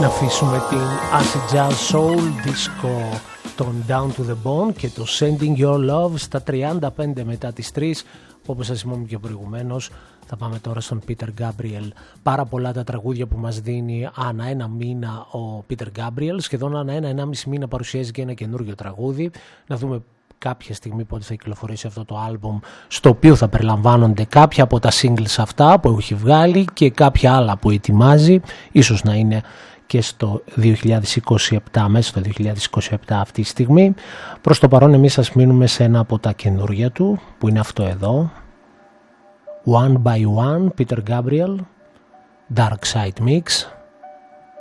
Να αφήσουμε την acid jazz soul disco, τον Down to the Bone και το Sending Your Love στα 35 μετά τις 3. Όπως σας είπαμε και προηγουμένως, θα πάμε τώρα στον Peter Gabriel. Πάρα πολλά τα τραγούδια που μας δίνει ανά ένα μήνα ο Peter Gabriel, σχεδόν ανά ένα-ενάμιση μήνα παρουσιάζει και ένα καινούριο τραγούδι. Να δούμε κάποια στιγμή πότε θα κυκλοφορήσει αυτό το άλμπομ, στο οποίο θα περιλαμβάνονται κάποια από τα singles αυτά που έχει βγάλει και κάποια άλλα που ετοιμάζει, ίσως να είναι και στο 2027, μέσα στο 2027 αυτή τη στιγμή. Προς το παρόν εμείς σας μείνουμε σε ένα από τα καινούργια του, που είναι αυτό εδώ, One by One, Peter Gabriel, Dark Side Mix.